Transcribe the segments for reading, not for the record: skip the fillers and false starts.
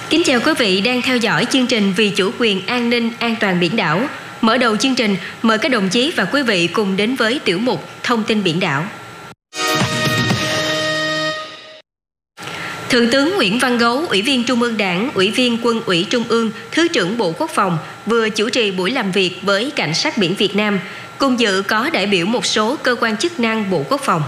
Kính chào quý vị đang theo dõi chương trình Vì chủ quyền an ninh an toàn biển đảo. Mở đầu chương trình, mời các đồng chí và quý vị cùng đến với tiểu mục Thông tin biển đảo. Thượng tướng Nguyễn Văn Gấu, Ủy viên Trung ương Đảng, Ủy viên Quân ủy Trung ương, Thứ trưởng Bộ Quốc phòng vừa chủ trì buổi làm việc với Cảnh sát biển Việt Nam. Cùng dự có đại biểu một số cơ quan chức năng Bộ Quốc phòng.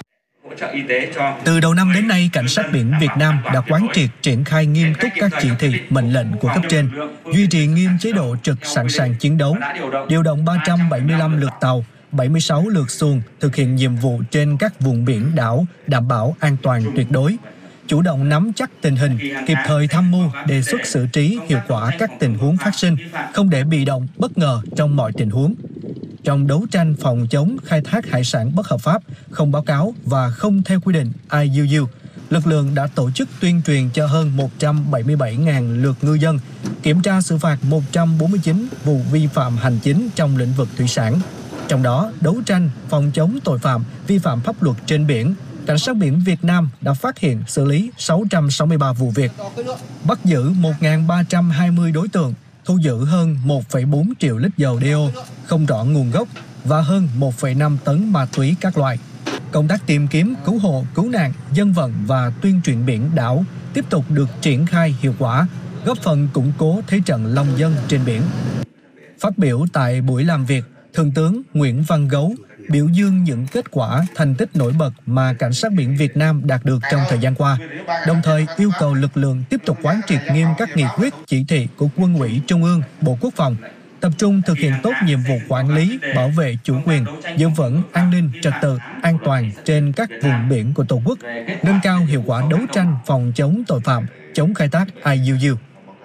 Từ đầu năm đến nay, Cảnh sát biển Việt Nam đã quán triệt triển khai nghiêm túc các chỉ thị, mệnh lệnh của cấp trên, duy trì nghiêm chế độ trực sẵn sàng chiến đấu, điều động 375 lượt tàu, 76 lượt xuồng thực hiện nhiệm vụ trên các vùng biển đảo đảm bảo an toàn tuyệt đối, chủ động nắm chắc tình hình, kịp thời tham mưu, đề xuất xử trí hiệu quả các tình huống phát sinh, không để bị động, bất ngờ trong mọi tình huống. Trong đấu tranh phòng chống khai thác hải sản bất hợp pháp, không báo cáo và không theo quy định IUU, lực lượng đã tổ chức tuyên truyền cho hơn 177.000 lượt ngư dân, kiểm tra xử phạt 149 vụ vi phạm hành chính trong lĩnh vực thủy sản. Trong đó, đấu tranh phòng chống tội phạm, vi phạm pháp luật trên biển, Cảnh sát biển Việt Nam đã phát hiện xử lý 663 vụ việc, bắt giữ 1.320 đối tượng, thu giữ hơn 1,4 triệu lít dầu đeo không rõ nguồn gốc và hơn 1,5 tấn ma túy các loại. Công tác tìm kiếm, cứu hộ, cứu nạn, dân vận và tuyên truyền biển đảo tiếp tục được triển khai hiệu quả, góp phần củng cố thế trận lòng dân trên biển. Phát biểu tại buổi làm việc, Thượng tướng Nguyễn Văn Gấu biểu dương những kết quả, thành tích nổi bật mà Cảnh sát biển Việt Nam đạt được trong thời gian qua, đồng thời yêu cầu lực lượng tiếp tục quán triệt nghiêm các nghị quyết, chỉ thị của Quân ủy Trung ương, Bộ Quốc phòng, tập trung thực hiện tốt nhiệm vụ quản lý, bảo vệ chủ quyền, giữ vững an ninh, trật tự, an toàn trên các vùng biển của Tổ quốc, nâng cao hiệu quả đấu tranh phòng chống tội phạm, chống khai thác IUU.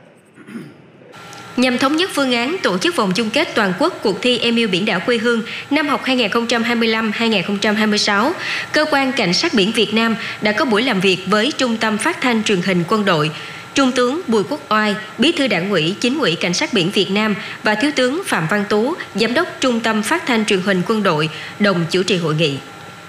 Nhằm thống nhất phương án tổ chức vòng chung kết toàn quốc cuộc thi Em yêu biển đảo quê hương năm học 2025-2026, Cơ quan Cảnh sát biển Việt Nam đã có buổi làm việc với Trung tâm Phát thanh Truyền hình Quân đội. Trung tướng Bùi Quốc Oai, Bí thư Đảng ủy, Chính ủy Cảnh sát biển Việt Nam và Thiếu tướng Phạm Văn Tú, Giám đốc Trung tâm Phát thanh Truyền hình Quân đội, đồng chủ trì hội nghị.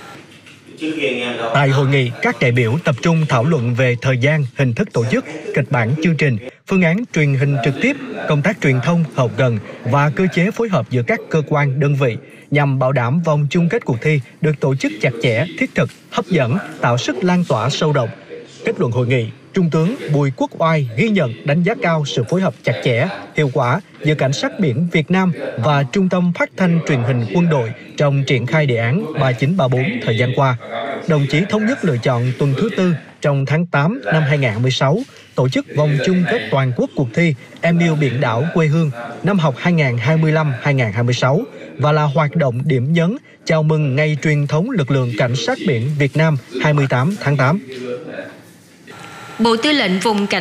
Tại hội nghị, các đại biểu tập trung thảo luận về thời gian, hình thức tổ chức, kịch bản chương trình, phương án truyền hình trực tiếp, công tác truyền thông, hậu cần và cơ chế phối hợp giữa các cơ quan, đơn vị nhằm bảo đảm vòng chung kết cuộc thi được tổ chức chặt chẽ, thiết thực, hấp dẫn, tạo sức lan tỏa sâu rộng. Kết luận hội nghị, Trung tướng Bùi Quốc Oai ghi nhận, đánh giá cao sự phối hợp chặt chẽ, hiệu quả giữa Cảnh sát biển Việt Nam và Trung tâm Phát thanh Truyền hình Quân đội trong triển khai đề án 3934 thời gian qua. Đồng chí thống nhất lựa chọn tuần thứ 4 trong tháng 8 năm 2016 tổ chức vòng chung kết toàn quốc cuộc thi Em yêu biển đảo quê hương năm học 2025-2026 và là hoạt động điểm nhấn chào mừng ngày truyền thống lực lượng Cảnh sát biển Việt Nam 28 tháng 8. Bộ Tư lệnh Vùng Cảnh